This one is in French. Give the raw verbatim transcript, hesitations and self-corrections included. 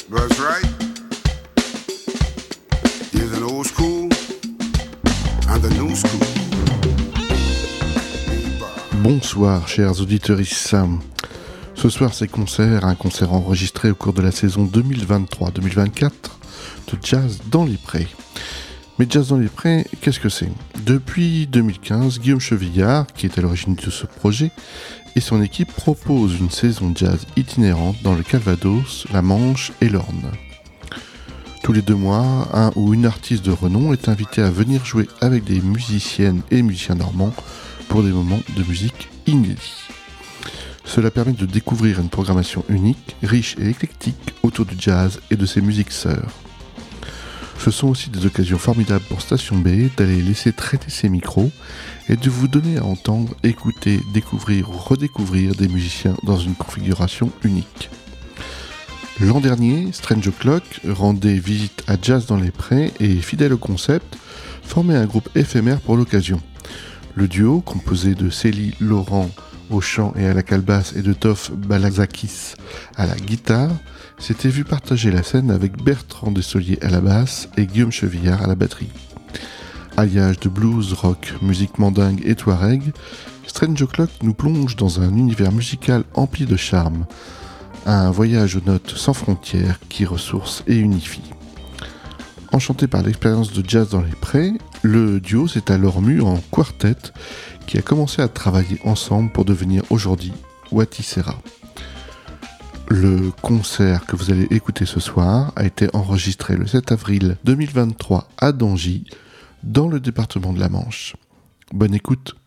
That's right. There's an old school and the new school. Bonsoir chers auditeurs. Ce soir c'est concert, un concert enregistré au cours de la saison deux mille vingt-trois deux mille vingt-quatre de Jazz dans les Prés. Mais Jazz dans les Prés, qu'est-ce que c'est ? Depuis deux mille quinze, Guillaume Chevillard, qui est à l'origine de ce projet, et son équipe proposent une saison jazz itinérante dans le Calvados, la Manche et l'Orne. Tous les deux mois, un ou une artiste de renom est invité à venir jouer avec des musiciennes et musiciens normands pour des moments de musique inédits. Cela permet de découvrir une programmation unique, riche et éclectique autour du jazz et de ses musiques sœurs. Ce sont aussi des occasions formidables pour Station B d'aller laisser traîner ses micros et de vous donner à entendre, écouter, découvrir ou redécouvrir des musiciens dans une configuration unique. L'an dernier, Strange O'Clock rendait visite à Jazz dans les Prés et, fidèle au concept, formait un groupe éphémère pour l'occasion. Le duo, composé de Célie Laurent au chant et à la calebasse et de Toff Balazakis à la guitare, s'était vu partager la scène avec Bertrand Dessolier à la basse et Guillaume Chevillard à la batterie. Alliage de blues, rock, musique mandingue et touareg, Strange O'Clock nous plonge dans un univers musical empli de charme, un voyage aux notes sans frontières qui ressource et unifie. Enchanté par l'expérience de Jazz dans les Prés, le duo s'est alors mu en quartet qui a commencé à travailler ensemble pour devenir aujourd'hui Wattisera. Le concert que vous allez écouter ce soir a été enregistré le sept avril deux mille vingt-trois à Dangy, dans le département de la Manche. Bonne écoute.